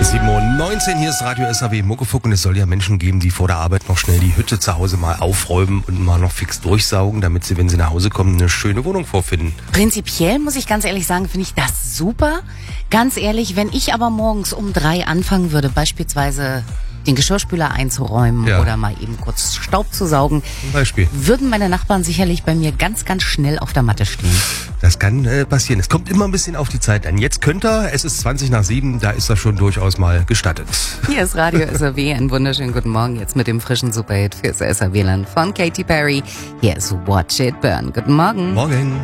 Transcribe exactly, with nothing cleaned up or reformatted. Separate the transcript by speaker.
Speaker 1: sieben Uhr neunzehn, hier ist Radio S A W Muckefuck und es soll ja Menschen geben, die vor der Arbeit noch schnell die Hütte zu Hause mal aufräumen und mal noch fix durchsaugen, damit sie, wenn sie nach Hause kommen, eine schöne Wohnung vorfinden.
Speaker 2: Prinzipiell muss ich ganz ehrlich sagen, finde ich das super. Ganz ehrlich, wenn ich aber morgens um drei anfangen würde, beispielsweise den Geschirrspüler einzuräumen ja. oder mal eben kurz Staub zu saugen,
Speaker 1: zum Beispiel,
Speaker 2: würden meine Nachbarn sicherlich bei mir ganz, ganz schnell auf der Matte stehen.
Speaker 1: Das kann äh, passieren. Es kommt immer ein bisschen auf die Zeit an. Jetzt könnt ihr, es ist zwanzig nach sieben, da ist das schon durchaus mal gestattet.
Speaker 2: Hier ist Radio S A W, einen wunderschönen guten Morgen, jetzt mit dem frischen Superhit fürs S A W-Land von Katy Perry. Hier ist Watch It Burn. Guten Morgen.
Speaker 1: Morgen.